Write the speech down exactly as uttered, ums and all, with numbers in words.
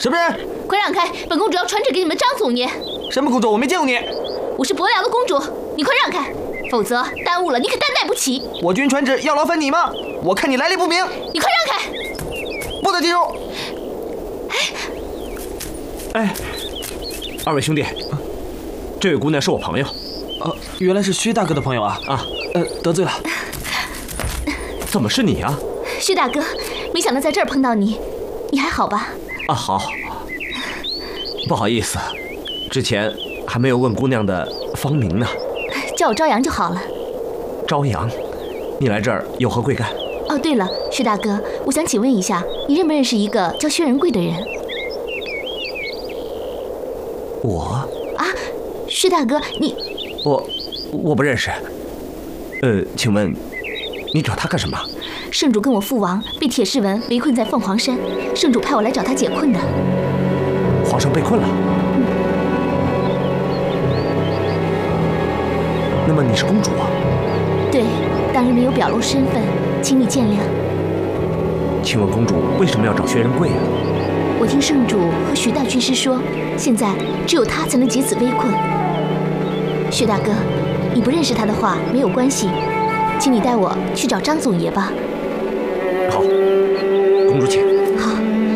什么人？ 快让开！本公主要传旨给你们张总爷。 什么公主？我没见过你。 我是伯辽的公主，你快让开，否则耽误了你可担待不起。 我军传旨要劳烦你吗？我看你来历不明。 你快让开！ 不得进入。 哎，二位兄弟，这位姑娘是我朋友。 呃，原来是薛大哥的朋友啊！ 啊， 呃，得罪了。 怎么是你啊？ 薛大哥，没想到在这儿碰到你，你还好吧？ 啊，好。不好意思，之前还没有问姑娘的芳名呢。 叫我朝阳就好了。 朝阳，你来这儿有何贵干？ 哦，对了，薛大哥，我想请问一下，你认不认识一个叫薛仁贵的人？ 我？ 啊，薛大哥，你…… 我我不认识。呃，请问你找他干什么？ 圣主跟我父王被铁士文围困在凤凰山，圣主派我来找他解困的。 皇上被困了。 嗯。 那么你是公主啊？ 对，当日没有表露身份，请你见谅。 请问公主为什么要找薛仁贵啊？ 我听圣主和徐大军师说，现在只有他才能解此危困。薛大哥，你不认识他的话没有关系，请你带我去找张总爷吧。 好，公主请。